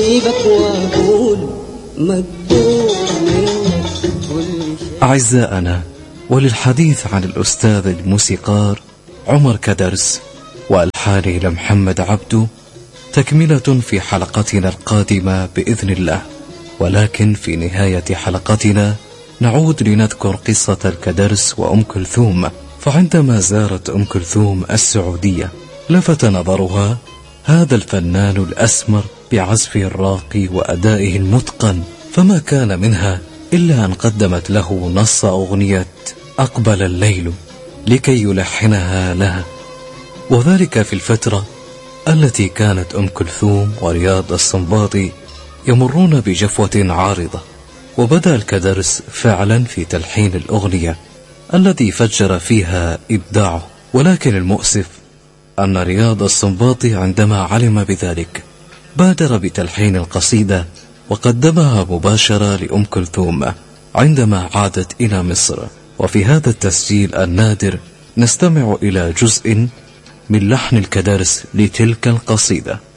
أسيبك وأقول مقبول منك كل شيء. أعزائنا، وللحديث عن الأستاذ الموسيقار عمر كدرس وألحانه لمحمد عبده تكملة في حلقتنا القادمة بإذن الله. ولكن في نهاية حلقتنا نعود لنذكر قصة الكدرس وأم كلثوم. فعندما زارت أم كلثوم السعودية لفت نظرها هذا الفنان الأسمر بعزفه الراقي وأدائه المتقن، فما كان منها إلا أن قدمت له نص أغنية أقبل الليل لكي يلحنها لها، وذلك في الفترة التي كانت أم كلثوم ورياض السنباطي يمرون بجفوة عارضة. وبدأ الكدرس فعلا في تلحين الأغنية الذي فجر فيها إبداعه، ولكن المؤسف أن رياض السنباطي عندما علم بذلك بادر بتلحين القصيدة وقدمها مباشرة لأم كلثوم عندما عادت إلى مصر. وفي هذا التسجيل النادر نستمع إلى جزء من لحن الكدرس لتلك القصيدة.